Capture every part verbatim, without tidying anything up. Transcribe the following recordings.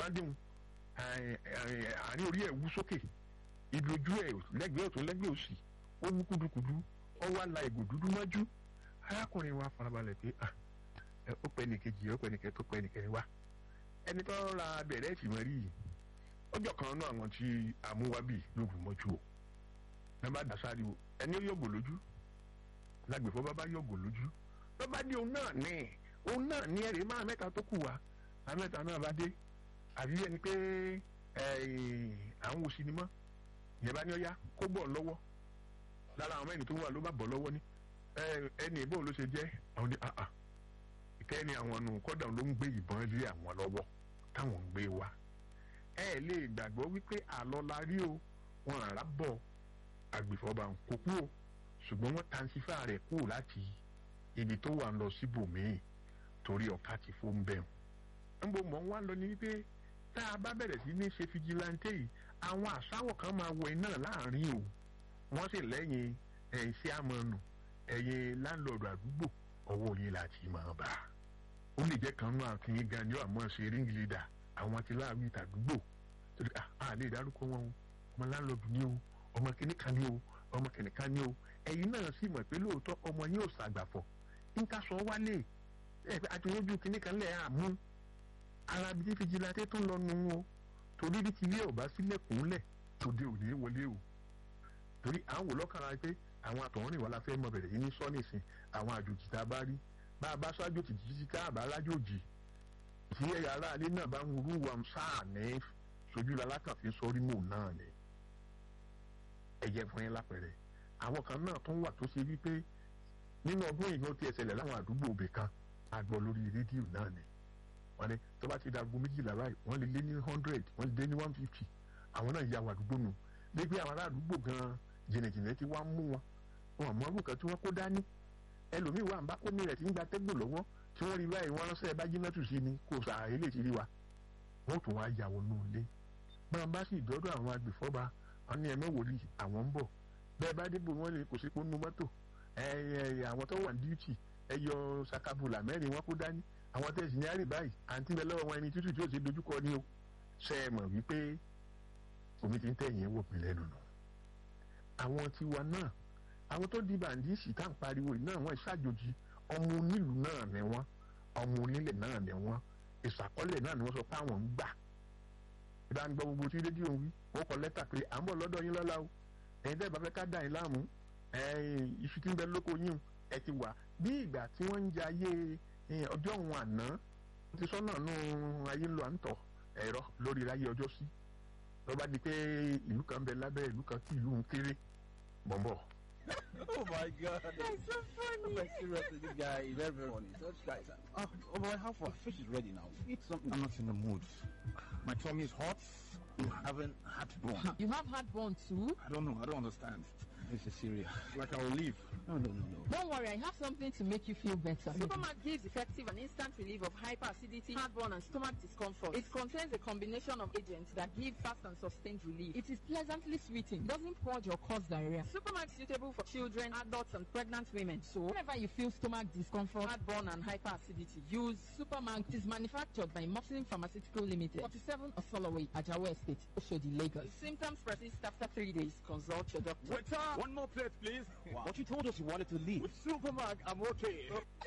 expanding àárín orí ẹ̀ wú sókè ibi ojú ẹ̀ lẹ́gbẹ̀ẹ́ ọ̀tún lẹ́gbẹ̀ẹ́ òsì ó wú kúdukùdu ó wá la ìgò dúdú mọ́jú arákùnrin wa farabalẹ̀ pé ó pẹ́ nìkejì ó pẹ́ nìkẹ́ tó pẹ́ nìkẹ́ wá ẹni tó ra bẹ̀rẹ̀ ìtìmọ̀ rí yìí ọjọ́ kan náà àwọn tí amúwábì ló bù mọ́jú o nàbà dàsáàrí o ẹni ó yọ̀gò lójú lágbèfọ́ bá bá yọ̀gò lójú ló bá dé òun náà ní òun náà ní ẹ̀rẹ̀ máa mẹ́ta tó kù wá àmẹ́ta náà bá dé àbí ẹni pé àwọn òsì ni mọ́ ìyẹn bá ní ọyá kó bọ̀ lọ́wọ́ lára àwọn mẹ́rin tó wà ló bá bọ̀ lọ́wọ́ ní ẹni ìbọn ló ṣe jẹ́ àwọn ní àà ìkẹ́ni àwọn nù kọ́dà ló ń gbé ìbọn lé àwọn lọ́wọ́ táwọn ń gbé wá ẹ lè gbàgbọ́ wípé àlọ́ la rí o wọn àrà bọ̀ àgbẹ̀fọ́ba kò kú o ṣùgbọ́n wọ́n tansífà rẹ̀ kú láti ibi tó wà ń lọ síbòmíì torí ọ̀ka ti fún bẹ́ẹ̀ ń bò mọ́ wá lọ ní wípé tá a bá bẹ̀rẹ̀ sí ní ṣe fìjìláńtẹ́ yìí àwọn àṣàwọ̀ kan máa wọ iná láàrin o wọ́n sì lẹ́yìn ẹ̀yìn sí àmọ́nù ẹ̀yìn láńlọ́ọ̀dù àdúgbò ọwọ́ yìí láti máa bá a ó lè jẹ́ kan náà kí n gan ni àmọ́ ṣe ríngì lídà àwọn àti láàrin ìtàdúgbò torí à lè dárúkọ wọn o ọmọ láńlọ́ọ̀dù ni o ọmọ kìnìkan ni o ọmọ kìnìkan ni o ẹ̀yin náà sì mọ̀ pé lóòótọ́ ọmọ yóò ṣàgbàfọ̀ nǹkan sọ wálé àti ojú kìnìkan lẹ̀ àmú ara bíi fìjìláńtẹ́ tó ń lọ nu o torí bí ti ilé ọba sílẹ̀kùn lẹ̀ tòde òní wọlé o torí à ń wò lọ́kàrà pé àwọn àtọ̀húnrìn wa la fẹ́ mọ bẹ̀rẹ̀ yìí ní sọ́nìsìn àwọn àjòjì tá a bá rí bá a bá ṣáájú tìjì títí tá a bá lájòjì tí ẹ̀yà aráalé náà bá ń wúrú wa sáà ní sojú lalákàfin sọrí mò náà ni ẹ̀jẹ̀ fún yín lápẹ̀rẹ̀ àwọn kan náà tó ń wà tó ṣe wípé nínú ọdún yìí ó ti ẹ̀ṣẹ̀lẹ̀ láwọn àdúgbò òbí kan àgbọ̀ lórí rédíò náà ni wọ́n ní tó bá ti dago méjìlá báyìí wọ́n lè lé ní hundred wọ́n lè lé ní one fifty àwọn náà ya wà àdúgbò nù dégbé àwọn ará àdúgbò gan jìnnìjìnnì ti wá mú wọn wọn àmọ́ ọdún kan tí wọ́n kó dání ẹlòmíì wà ń bá kómi rẹ̀ tí ń gba tẹ́gbò lọ́wọ́ tí wọ́n rí báyìí wọ́n ránṣẹ́ bá jiná tù sí ni kò sà ilé ti rí wa wọ́n tún wá yà wọnú ilé báwọn bá sì dọ́dọ̀ àwọn agbèfọ́ba wọn ní ẹ̀mọ́ wòlíì àwọn ń bọ̀ bẹ́ẹ̀ bá débò wọn lè kò sí kó nu mọ́tò àwọn tó wà ní díútì ẹ yọ sakabula mẹ́rin wọn kó dání àwọn tẹ̀sí ní àrí báyìí àǹtí bẹ lọ́wọ́ wọn ẹni tútù tí ó ti dojúkọ ní o ṣe é mọ̀ wípé omi ti ń tẹ̀yìn wò pín lẹ́nu nù àwọn tiwa náà àwọn tó di bàǹdíìsì tá à ń pariwo yìí náà wọ́n ìṣàjòjì ọmọ onílù náà ni wọ́n ọmọ onílẹ̀ náà ni wọ́n ìṣàkọọ́lẹ̀ náà ni wọ́n sọ pé àwọn ń gbà ìdánidọ́ gbogbo tí rédíò ń wí wọ́n kọ lẹ́tà pé à ń bọ̀ lọ́dọ̀ yín lọ́la o ẹ̀yin tẹ́ ẹ bá fẹ́ ká dà yín láàmú iṣu tí ń bẹ lóko yín ẹ ti wà bí ìgbà tí wọ́n ń jẹ ayé ọjọ́ òun àná ti sọ́nà nù ayé ń lọ à ń tọ̀ ẹ̀rọ lórí ayé ọjọ́ sí lọ́ba di pé ìlú kan bẹ lábẹ́ ìlú kan tí ìlú ń kéré bọ̀m̀bọ̀. Oh my God! That's so funny. Like seriously, this guy is very very funny. Such guys. Oh, oh boy, how far? Fish is ready now. Eat something. I'm not in the mood. My tummy is hot. You haven't had bone. You have had bone too? I don't know. I don't understand. This is serious. Like I will leave. No, no, no, no. Don't worry, I have something to make you feel better. Supermat gives effective and instant relief of hyperacidity, heartburn, and stomach discomfort. It contains a combination of agents that give fast and sustained relief. It is pleasantly sweeting, doesn't purge or cause diarrhea. Supermat is suitable for children, adults, and pregnant women. So, whenever you feel stomach discomfort, heartburn, and hyperacidity, use Supermat. It is manufactured by Mopsin Pharmaceutical Limited, forty-seven Osoloway, Ajawa Estate, Oshodi, Lagos. If symptoms persist after three days, consult your doctor. Waiter, one more plate, please. Wow. But you told us you wanted to leave. With Supermag, I'm okay.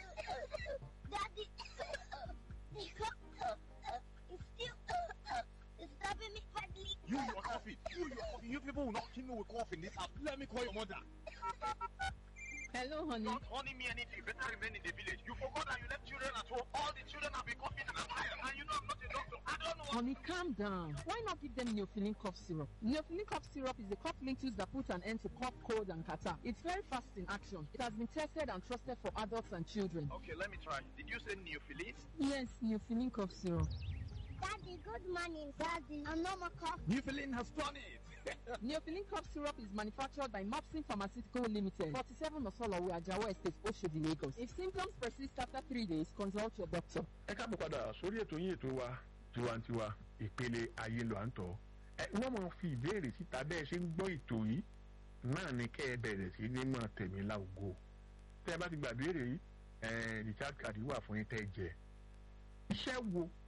Daddy, the cough is still it's stopping me badly. You, your coffee. You, your coffee. You people will not kill me with cough in this house. Let me call your mother. Hello, honey. Don't honey me anything. Better remain in the village. You forgot that you left children at home. All the children have been coughing and I'm tired. And you know I'm not a doctor. I don't know. Honey, calm down. Why not give them Neofilin cough syrup? Neofilin cough syrup is a cough linctus that puts an end to cough, cold, and catarrh. It's very fast in action. It has been tested and trusted for adults and children. Okay, let me try. Did you say Neofilin? Yes, Neofilin cough syrup. Daddy, good morning, Daddy. I'm no more cough. Neofilin has done it. Neofilin cough syrup is manufactured by Mopsin Pharmaceutical Limited, forty-seven Osolowo, Ajawa Estate, Oshodi, Lagos. If symptoms persist after three days, consult your doctor. ẹ káàbọ̀ padà sórí ètò yín ètò wa tiwantiwa ìpele ayé lọ à ń tọ́ ẹ wọ́n máa fi ìbéèrè síta bẹ́ẹ̀ ṣe ń gbọ́ ètò yìí náà ni kẹ́ ẹ bẹ̀rẹ̀ sí ní mọ̀ tẹ̀mí láwùgọ́ tẹ́ ẹ bá ti gbà béèrè yìí ẹ richard card wà fún yín tẹ́ ẹ jẹ iṣẹ́ wo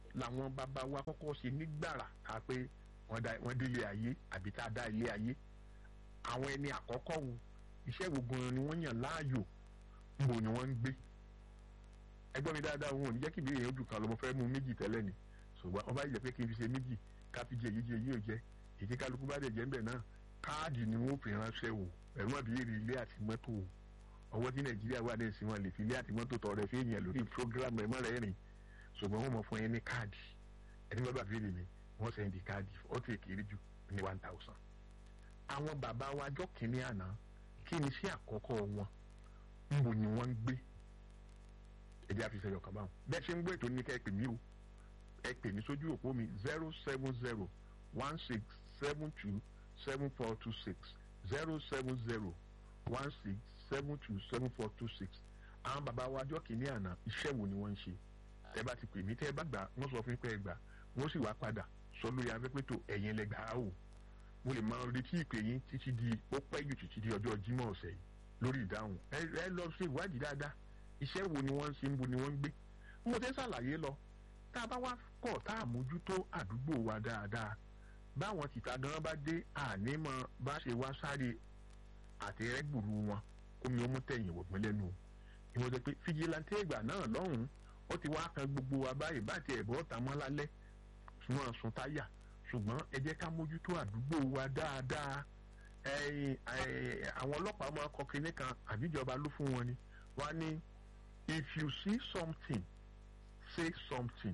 làwọn bàbá wa kọ́kọ́ ṣe nígbàrà ká pé wọ́n délé ayé àbí tá a dá ilé ayé. Àwọn ẹni àkọ́kọ́ wo iṣẹ́ wo gan-an ni wọ́n yàn láàyò, níbo ni wọ́n ń gbé. Ẹgbọ́n mi dáadáa, wọn ò ní jẹ́ kí ìbéèrè yẹn ojú kan lọ, mo fẹ́ mú méjì tẹ́lẹ̀ ni, ṣùgbọ́n ọba yìí jẹ́ pé kí n fi ṣe méjì ká fi jẹ yíyí èyí ò jẹ́ èyí kálukú bá dẹ̀ jẹ́ ń bẹ̀ náà káàdì ni wọ́n fi ránṣẹ́ wò ẹ̀rọ àbíyèrè ilé àti mọ́tò ọwọ́ tí Nàìjíríà wà ní ìsìn wọn lè fi ilé àti mọ́tò tọrẹ fi èèyàn lórí programme ẹ̀mọ́ rẹ̀ rìn, ṣùgbọ́n wọ́n mọ̀ fún ẹni káàdì ẹni bá bàbá mi wọ́n sẹ́yìn di káàdì ó ti kéré jù ní one thousand. Àwọn bàbá wa jọ́ kìíní àná kí ni sí àkọ́kọ́ wọn níbo ni wọ́n ń gbé ẹ̀jẹ̀ àfihàn ọ̀kan báwọn bẹ́ẹ̀ ṣe ń gbé ètò ní ká ẹ pè mí o ẹ pè mí sójú òpó mi zero seven zero one six seven two seven four two six zero seven zero one six seven two seven four two six. Àwọn bàbá wa ọjọ́ kìíní àná iṣẹ́ wo ni wọ́n ń ṣe? Tẹ́ bá ti pè mí tẹ́ ẹ bá gbà wọ́n sọ fún pé ẹ gbà wọ́n sì wá padà sọ lórí afẹ́fẹ́ tó ẹ̀yin lẹ gbà á o. Mo lè máa retí ìpè yín títí di ó pẹ́ jù títí di ọjọ́ Jímọ̀ ọ̀sẹ̀ yìí lórí ìdáhùn. Ẹ ẹ lọ ṣe ìwádìí dáadáa iṣẹ́ wo ni wọ́n ń ṣe ń bo ni wọ́n ń gbé. Mo ti ń ṣàlàyé lọ tá a bá wá kọ̀ tá a mójútó àdúgbò wa dáadáa báwọn tìta gan bá dé ànímọ̀ bá ṣe wá sáré àtẹ̀rẹ́gbùrú wọn kómi ó mú tẹ̀yìn wọ̀gbọ́n lẹ́nu ìwọ̀n jẹ́ pé fìjìláńtẹ́ ìgbà náà lọ́hùn-ún ó ti wá kan gbogbo wa báyìí bá tiẹ̀ bọ́ ta mọ́ lálẹ́ ṣùgbọ́n sun táyà ṣùgbọ́n ẹ jẹ́ ká mójútó àdúgbò wa dáadáa àwọn ọlọ́pàá máa kọ kinní kan àbíjọba ló fún wọn ni wọ́n á ní if you see something say something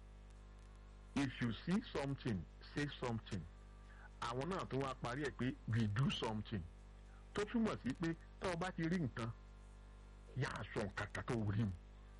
if you see something say something. Àwọn náà tó wá parí ẹ̀ pé we do something tó túmọ̀ sí pé tó o bá ti rí nǹkan yà á sọ nǹkan kan tó o rí mu.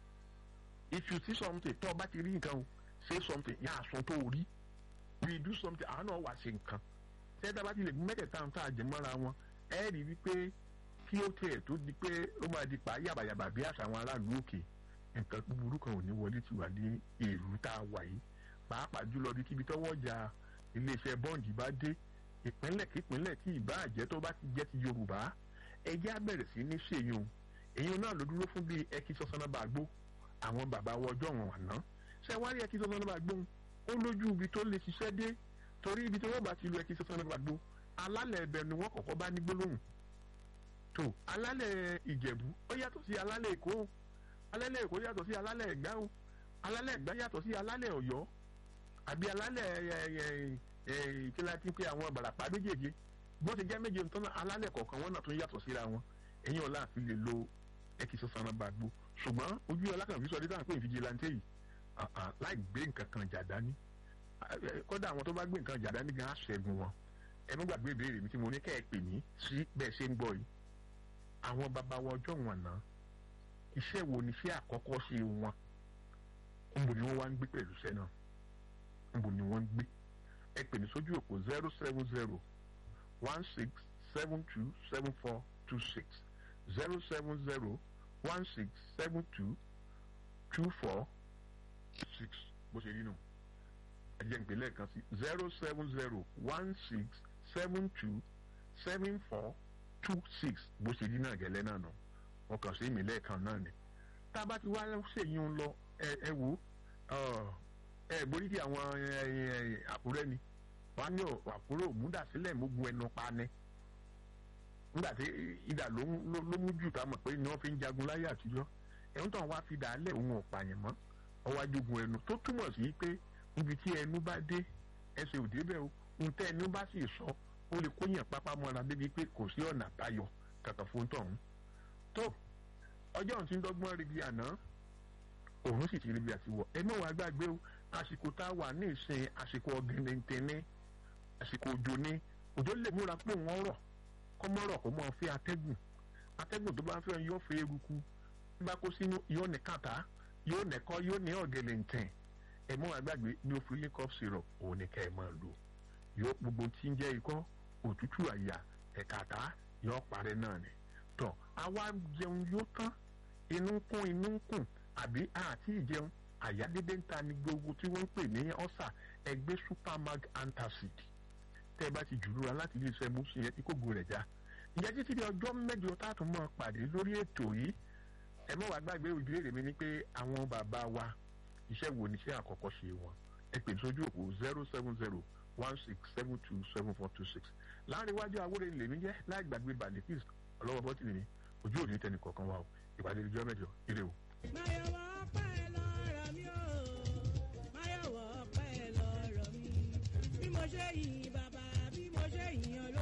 If you see something tó o bá ti rí nǹkan o say something yà á sọ tó o rí. We do something àwọn náà wà ṣe nǹkan. Ṣé bá ti lè mẹ́tẹ̀ẹ̀ta ń tà jẹ́ mọ́ra wọn ẹ rí i wípé kí ó tiẹ̀ tó di pé ó máa di pa yàbàyàbà bí àṣà àwọn aráàlú òkè nǹkan búburú kan ò ní wọlé tí wà ní èrú tá a wà yìí pàápàá jùlọ bí kíbi tọ́wọ́ ọjà iléeṣẹ́ bọ́ǹdì bá dé ìpínlẹ̀ kípínlẹ̀ tí ìbá àjẹ́ tó bá ti jẹ́ ti Yorùbá ẹjẹ́ á bẹ̀rẹ̀ sí ní ṣèyún èyí náà ló dúró fún bíi ẹkí sọ́sánnábà gbó àwọn bàbá wọ ọjọ́ wọn àná ṣé wá rí ẹkí sọ́sánnábà gbó ó lójú ibi tó lè ṣiṣẹ́ dé torí ibi tí wọ́n bá ti lu ẹkí sọ́sánnábà gbó alálẹ̀ ẹbẹ̀ ni wọ́n kọ́kọ́ bá ní gbólóhùn tó alálẹ̀ Ìjẹ̀bú ó yàtọ̀ sí alálẹ̀ Èkó alálẹ̀ Èkó yàtọ̀ sí alálẹ̀ Ẹ̀gbá o alálẹ̀ Ẹ̀gbá yàtọ̀ sí alálẹ̀ Ọ̀yọ́ àbí alálẹ̀ ìkíla tí ń pé àwọn Ìbàràpá méjèèjì bó ti jẹ́ méje nítorí alálẹ̀ kọ̀ọ̀kan wọn náà tún yàtọ̀ síra wọn ẹ̀yìn ọ̀la àfi lè lo ẹkí sọ́sánnábà gbó ṣùgbọ́n ojú ọlá kan fi sọ dídá pé ìfijilantẹ́ yìí láì gbé nǹkan kan jà dání kódà àwọn tó bá gbé nǹkan jà dání gan aṣẹ́gun wọn ẹ má gbàgbé ìbéèrè mi tí mo ní kẹ́ ẹ pè mí sí bẹ́ẹ̀ ṣe ń gbọ́ yìí àwọn bàbá wa ọjọ́ wọn náà iṣẹ́ wo ni iṣẹ́ àkọ́kọ́ ṣe wọn níbo ni wọ́n wá ń gbé pẹ̀lú iṣẹ́ náà níbo ni wọ́n ń gbé ẹ pè mí sójú òpó zero seven zero one six seven two seven four two six zero seven zero one six seven two two four six bó ṣe rí nù ẹ jẹ́ ìpè lẹ́ẹ̀kan sí zero seven zero one six seven two seven four two six bó ṣe rí náà gẹ́lẹ́ náà nù wọ́n kàn sí ìmì lẹ́ẹ̀kan náà ni tá a bá ti wá ṣèyí ń lọ ẹ ẹ wò ẹ borí kí àwọn Àkúrẹ́ ni wọ́n á ní Àkúrẹ́ òmùdásílẹ̀ mógun ẹnu pa ni nígbà tí ìdà ló mú jù ká mọ̀ pé ni wọ́n fi ń jagun láyé àtijọ́ ẹ̀hún tó wá fi dà á lẹ̀ òun ò pààyàn mọ́ ọwọ́ ajogun ẹnu tó túmọ̀ sí pé níbi tí ẹnu bá dé ẹsẹ̀ òde bẹ́ẹ̀ o ohun tẹ́ ẹnu bá sì sọ ó lè kóyàn pápá mọ́ra débi pé kò sí ọ̀nà àbáyọ kàkà fún tọ̀hún tó ọjọ́ òun ti ń dọ́gbọ́n rí bí àná òun sì ti rí bí àtiwọ̀ ẹ mọ̀ wá gbàgbé o àsìkò tá a wà ní ìsìn àsìkò ọ̀gẹ̀dẹ̀ ní àsìkò òjò ní òjò lè múra pé wọ́n rọ̀ kọ́ mọ́rọ̀ kó mọ́ fẹ́ atẹ́gùn atẹ́gùn tó bá fẹ́ yóò fẹ́ eruku bí bá kó sínú yóò ní kàtá yóò nẹ̀kọ́ yóò ní ọ̀gẹ̀dẹ̀ ntẹ̀ ẹ mọ̀ wá gbàgbé ní o fílẹ̀ cough syrup òun ní ká ẹ máa lò yóò gbogbo tí ń jẹ́ ikọ́ òtútù àyà ẹ̀kàtá yóò parẹ́ náà ni tọ́ àwa jẹun yóò tán inú ń kún inú ń kùn àbí àti ìjẹun àyà dédé ń ta ni gbogbo tí wọ́n ń pè ní ọ́sà ẹgbẹ́ supermag antacid tẹ́ ẹ bá ti jùlọ láti ilé iṣẹ́ mú sí yẹn tí kò gbó rẹ̀ já ìyẹn títí di ọjọ́ mẹ́jọ tá a tún máa pàdé lórí ètò yìí ẹ mọ̀ wá gbàgbé ìbéèrè mi ni pé àwọn bàbá wa iṣẹ́ wo ni iṣẹ́ àkọ́kọ́ ṣe wọn ẹ pè sójú òpó zero seven zero one six seven two seven four two six láàrin iwájú awúrẹ́ ilé mi jẹ́ láì gbàgbé balikis ọlọ́wọ́ bọ́tìnì mi ojú òní tẹnì kọ̀ọ̀kan wa o ìpàdé ìjọ mẹ́jọ ire o. máyọ̀wọ́ pẹ́ lọ́rọ̀ mi o máyọ̀wọ́ pẹ́ lọ́rọ̀ mi bí mo ṣe yìn bàbá bí mo ṣe yìn ọlọ́